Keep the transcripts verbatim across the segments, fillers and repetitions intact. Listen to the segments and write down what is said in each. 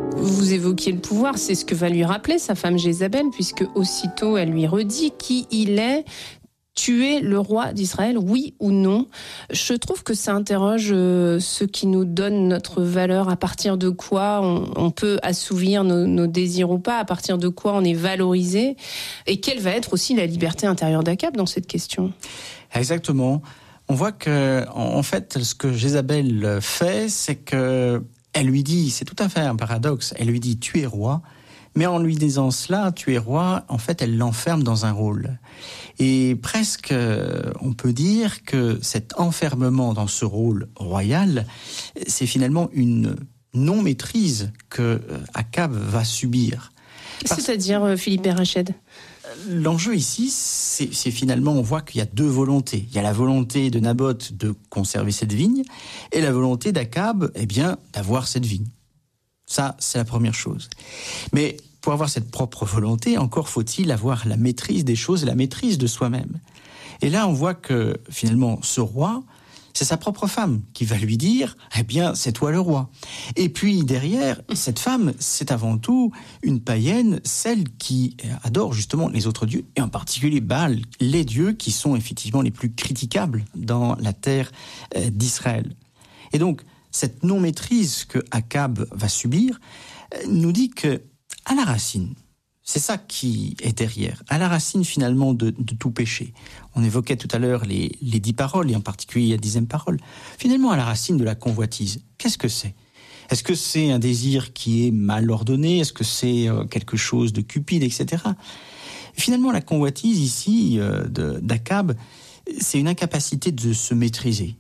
Vous évoquiez le pouvoir, c'est ce que va lui rappeler sa femme Jézabel, puisque aussitôt elle lui redit qui il est. Tuer le roi d'Israël, oui ou non? Je trouve que ça interroge euh, ce qui nous donne notre valeur, à partir de quoi on, on peut assouvir nos, nos désirs ou pas, à partir de quoi on est valorisé, et quelle va être aussi la liberté intérieure d'Akab dans cette question. Exactement. On voit que, en fait, ce que Jézabel fait, c'est que elle lui dit, c'est tout à fait un paradoxe, elle lui dit « tu es roi », mais en lui disant cela, tu es roi, en fait, elle l'enferme dans un rôle. Et presque, on peut dire que cet enfermement dans ce rôle royal, c'est finalement une non-maîtrise que Akab va subir. Parce... C'est-à-dire, Philippe Berached? L'enjeu ici, c'est, c'est finalement, on voit qu'il y a deux volontés. Il y a la volonté de Naboth de conserver cette vigne, et la volonté d'Akab, eh bien, d'avoir cette vigne. Ça, c'est la première chose. Mais pour avoir cette propre volonté, encore faut-il avoir la maîtrise des choses et la maîtrise de soi-même. Et là, on voit que, finalement, ce roi, c'est sa propre femme qui va lui dire « Eh bien, c'est toi le roi ». Et puis, derrière, cette femme, c'est avant tout une païenne, celle qui adore justement les autres dieux, et en particulier Baal, les dieux qui sont effectivement les plus critiquables dans la terre d'Israël. Et donc, cette non-maîtrise que Akab va subir nous dit que, à la racine, c'est ça qui est derrière, à la racine finalement de, de tout péché. On évoquait tout à l'heure les, les dix paroles, et en particulier la dixième parole. Finalement, à la racine de la convoitise, qu'est-ce que c'est? Est-ce que c'est un désir qui est mal ordonné? Est-ce que c'est quelque chose de cupide, et cetera. Finalement, la convoitise ici de, d'Akab, c'est une incapacité de se maîtriser.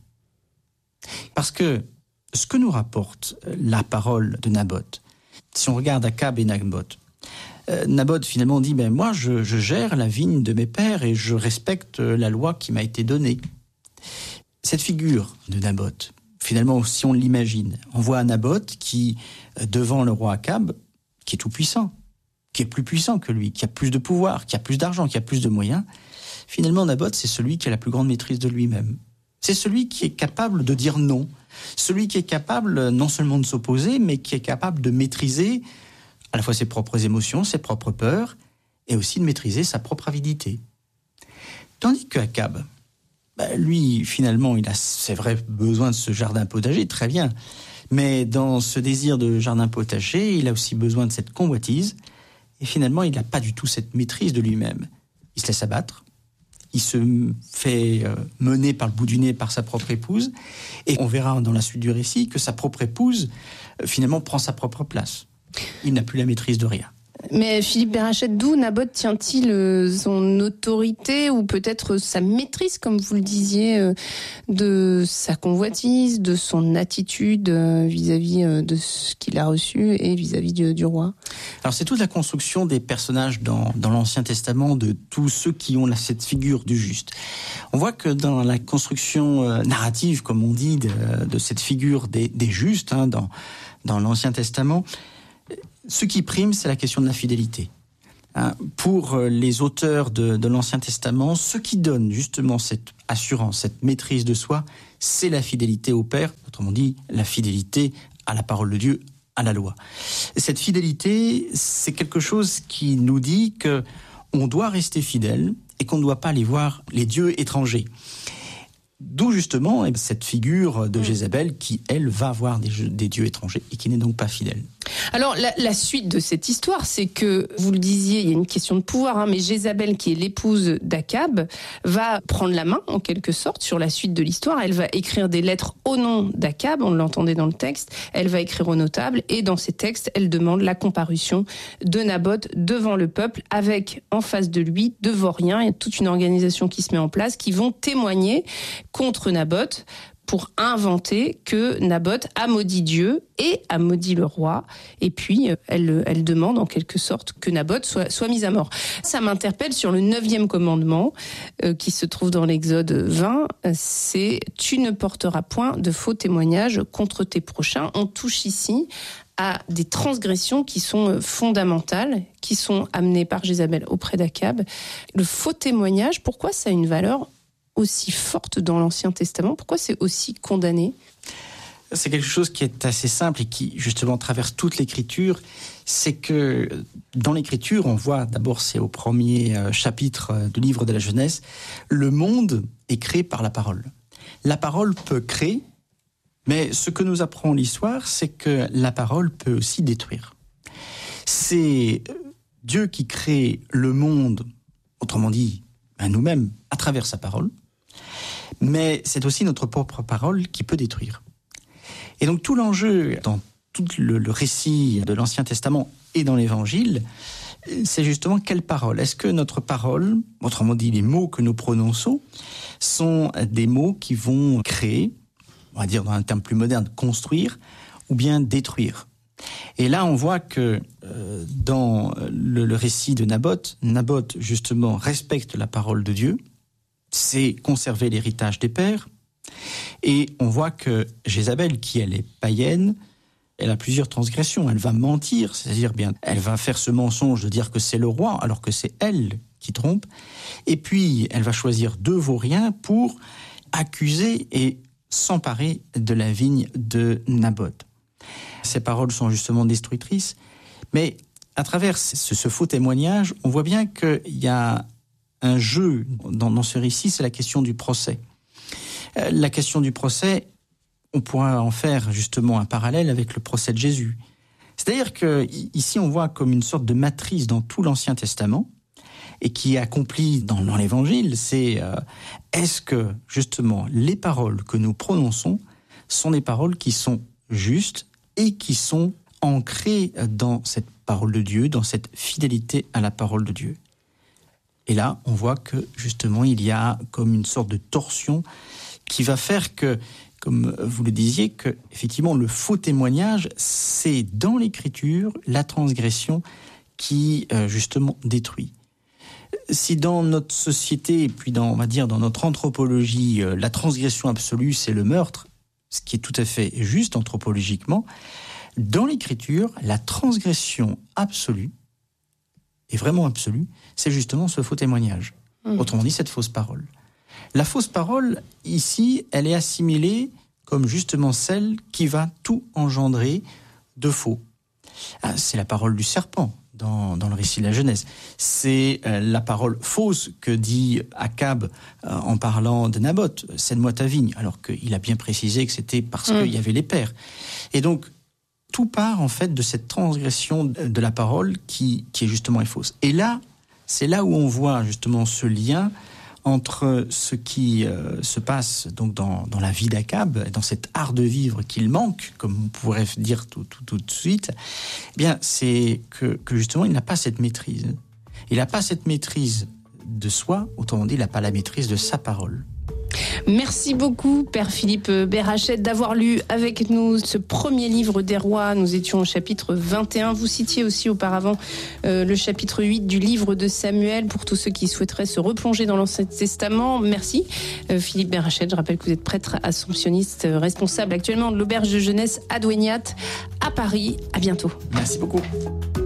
Parce que ce que nous rapporte la parole de Naboth, si on regarde Akab et Naboth, euh, Naboth finalement dit ben, « moi je, je gère la vigne de mes pères et je respecte la loi qui m'a été donnée ». Cette figure de Naboth, finalement si on l'imagine, on voit Naboth qui, devant le roi Akab, qui est tout puissant, qui est plus puissant que lui, qui a plus de pouvoir, qui a plus d'argent, qui a plus de moyens. Finalement Naboth, c'est celui qui a la plus grande maîtrise de lui-même. C'est celui qui est capable de dire non. Celui qui est capable non seulement de s'opposer, mais qui est capable de maîtriser à la fois ses propres émotions, ses propres peurs, et aussi de maîtriser sa propre avidité. Tandis que Akab, bah, lui, finalement, il a, c'est vrai, besoin de ce jardin potager, très bien. Mais dans ce désir de jardin potager, il a aussi besoin de cette convoitise, et finalement, il n'a pas du tout cette maîtrise de lui-même. Il se laisse abattre. Il se fait mener par le bout du nez par sa propre épouse. Et on verra dans la suite du récit que sa propre épouse, finalement, prend sa propre place. Il n'a plus la maîtrise de rien. Mais Philippe Berached, d'où Naboth tient-il son autorité ou peut-être sa maîtrise, comme vous le disiez, de sa convoitise, de son attitude vis-à-vis de ce qu'il a reçu et vis-à-vis du, du roi? Alors c'est toute la construction des personnages dans, dans l'Ancien Testament, de tous ceux qui ont cette figure du juste. On voit que dans la construction narrative, comme on dit, de, de cette figure des, des justes, hein, dans, dans l'Ancien Testament, ce qui prime, c'est la question de la fidélité. Pour les auteurs de, de l'Ancien Testament, ce qui donne justement cette assurance, cette maîtrise de soi, c'est la fidélité au Père, autrement dit, la fidélité à la parole de Dieu, à la loi. Cette fidélité, c'est quelque chose qui nous dit qu'on doit rester fidèle et qu'on ne doit pas aller voir les dieux étrangers. D'où justement cette figure de Jézabel qui, elle, va voir des, des dieux étrangers et qui n'est donc pas fidèle. Alors, la, la suite de cette histoire, c'est que, vous le disiez, il y a une question de pouvoir, hein, mais Jézabel, qui est l'épouse d'Akab, va prendre la main, en quelque sorte, sur la suite de l'histoire. Elle va écrire des lettres au nom d'Akab, on l'entendait dans le texte. Elle va écrire aux notables, et dans ces textes, elle demande la comparution de Naboth devant le peuple, avec, en face de lui, deux vauriens. Il y a toute une organisation qui se met en place, qui vont témoigner contre Naboth, pour inventer que Naboth a maudit Dieu et a maudit le roi. Et puis, elle, elle demande en quelque sorte que Naboth soit, soit mis à mort. Ça m'interpelle sur le neuvième commandement euh, qui se trouve dans l'Exode vingt. C'est « Tu ne porteras point de faux témoignages contre tes prochains ». On touche ici à des transgressions qui sont fondamentales, qui sont amenées par Jézabel auprès d'Akab. Le faux témoignage, pourquoi ça a une valeur aussi forte dans l'Ancien Testament? Pourquoi c'est aussi condamné? c'est quelque chose qui est assez simple et qui, justement, traverse toute l'Écriture. C'est que dans l'Écriture, on voit, d'abord, c'est au premier chapitre du livre de la Genèse, le monde est créé par la parole. La parole peut créer, mais ce que nous apprend l'histoire, c'est que la parole peut aussi détruire. C'est Dieu qui crée le monde, autrement dit, ben nous-mêmes, à travers sa parole, mais c'est aussi notre propre parole qui peut détruire. Et donc tout l'enjeu dans tout le, le récit de l'Ancien Testament et dans l'Évangile, c'est justement quelle parole ? Est-ce que notre parole, autrement dit les mots que nous prononçons, sont des mots qui vont créer, on va dire dans un terme plus moderne, construire, ou bien détruire ? Et là, on voit que euh, dans le, le récit de Naboth, Naboth justement respecte la parole de Dieu, c'est conserver l'héritage des pères. Et on voit que Jézabel, qui elle est païenne, elle a plusieurs transgressions. Elle va mentir, c'est-à-dire bien, elle va faire ce mensonge de dire que c'est le roi, alors que c'est elle qui trompe. Et puis, elle va choisir deux vauriens pour accuser et s'emparer de la vigne de Naboth. Ces paroles sont justement destructrices, mais à travers ce, ce faux témoignage, on voit bien qu'il y a un jeu dans, dans ce récit, c'est la question du procès. Euh, la question du procès, on pourra en faire justement un parallèle avec le procès de Jésus. C'est-à-dire qu'ici, on voit comme une sorte de matrice dans tout l'Ancien Testament, et qui est accomplie dans, dans l'Évangile, c'est euh, est-ce que justement les paroles que nous prononçons sont des paroles qui sont justes et qui sont ancrées dans cette parole de Dieu, dans cette fidélité à la parole de Dieu. Et là, on voit que justement, il y a comme une sorte de torsion qui va faire que, comme vous le disiez, que effectivement le faux témoignage, c'est dans l'Écriture la transgression qui euh, justement détruit. Si dans notre société, et puis dans, on va dire dans notre anthropologie, euh, la transgression absolue, c'est le meurtre, ce qui est tout à fait juste anthropologiquement, dans l'Écriture, la transgression absolue, et vraiment absolue, c'est justement ce faux témoignage. Mmh. Autrement dit, cette fausse parole. La fausse parole, ici, elle est assimilée comme justement celle qui va tout engendrer de faux. Ah, c'est la parole du serpent dans, dans le récit de la Genèse. C'est euh, la parole fausse que dit Akab euh, en parlant de Naboth. « Cède-moi ta vigne », alors qu'il a bien précisé que c'était parce mmh. qu'il y avait les pères. Et donc, tout part en fait de cette transgression de la parole qui, qui est justement est fausse. Et là, c'est là où on voit justement ce lien entre ce qui euh, se passe donc dans, dans la vie d'Akab, dans cet art de vivre qu'il manque, comme on pourrait dire tout, tout, tout de suite, eh bien, c'est que, que justement, il n'a pas cette maîtrise. Il n'a pas cette maîtrise de soi, autrement dit, il n'a pas la maîtrise de sa parole. Merci beaucoup, Père Philippe Berachette, d'avoir lu avec nous ce premier livre des rois. Nous étions au chapitre vingt et un. Vous citiez aussi auparavant euh, le chapitre huit du livre de Samuel pour tous ceux qui souhaiteraient se replonger dans l'Ancien Testament. Merci, euh, Philippe Berachette. Je rappelle que vous êtes prêtre assomptionniste, euh, responsable actuellement de l'auberge de jeunesse Adouéniat à Paris. À bientôt. Merci beaucoup.